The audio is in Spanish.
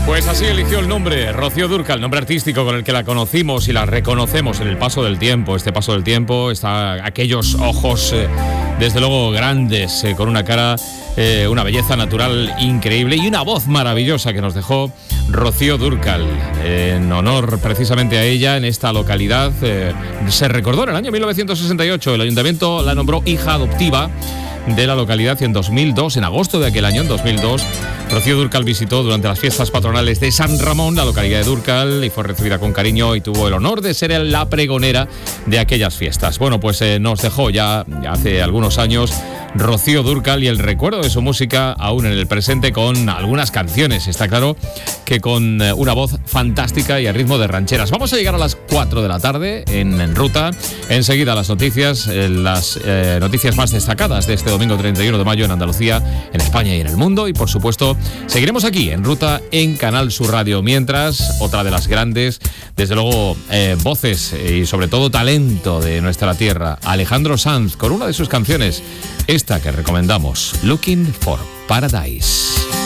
Pues así eligió el nombre, Rocío Dúrcal, nombre artístico con el que la conocimos y la reconocemos en el paso del tiempo. Este paso del tiempo, aquellos ojos, desde luego grandes, con una cara, una belleza natural increíble y una voz maravillosa que nos dejó Rocío Dúrcal. En honor precisamente a ella, en esta localidad, se recordó en el año 1968, el ayuntamiento la nombró hija adoptiva de la localidad y en 2002, en agosto de aquel año, en 2002, Rocío Dúrcal visitó durante las fiestas patronales de San Ramón la localidad de Dúrcal y fue recibida con cariño y tuvo el honor de ser la pregonera de aquellas fiestas. Bueno, pues nos dejó ya hace algunos años Rocío Dúrcal y el recuerdo de su música aún en el presente con algunas canciones. Está claro que con una voz fantástica y a ritmo de rancheras. Vamos a llegar a las 4 de la tarde en Ruta. Enseguida las noticias más destacadas de este domingo 31 de mayo en Andalucía, en España y en el mundo. Y por supuesto, seguiremos aquí en Ruta en Canal Sur Radio. Mientras, otra de las grandes, desde luego, voces y sobre todo talento de nuestra tierra, Alejandro Sanz, con una de sus canciones, esta que recomendamos, Looking for Paradise.